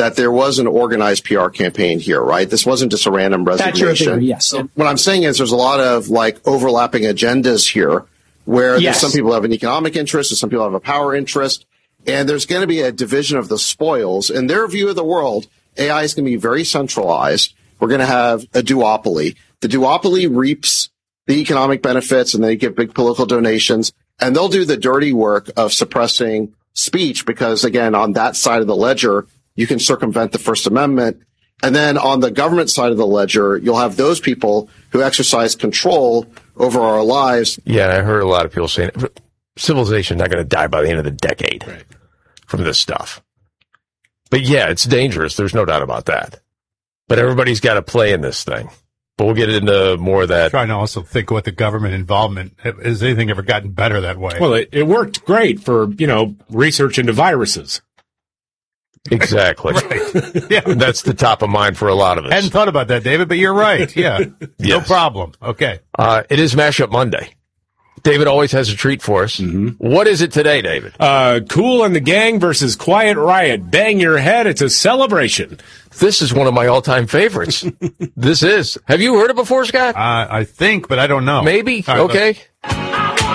that there was an organized PR campaign here, right? This wasn't just a random resignation. That's your theory, yes. So what I'm saying is there's a lot of like overlapping agendas here where there's some people have an economic interest and some people have a power interest. And there's going to be a division of the spoils. In their view of the world, AI is going to be very centralized. We're going to have a duopoly. The duopoly reaps the economic benefits and they give big political donations. And they'll do the dirty work of suppressing speech because, again, on that side of the ledger, you can circumvent the First Amendment. And then on the government side of the ledger, you'll have those people who exercise control over our lives. Yeah, I heard a lot of people saying civilization's not going to die by the end of the decade from this stuff. But yeah, it's dangerous. There's no doubt about that. But everybody's got to play in this thing. But we'll get into more of that. I'm trying to also think what the government involvement, has anything ever gotten better that way? Well, it worked great for, research into viruses. Exactly. Right. Yeah. That's the top of mind for a lot of us. Hadn't thought about that, David, but you're right. Yeah. No problem. Okay. It is Mashup Monday. David always has a treat for us. Mm-hmm. What is it today, David? Kool and the Gang versus Quiet Riot. Bang your head. It's a celebration. This is one of my all-time favorites. This is. Have you heard it before, Scott? I think, but I don't know. Maybe. Right, okay.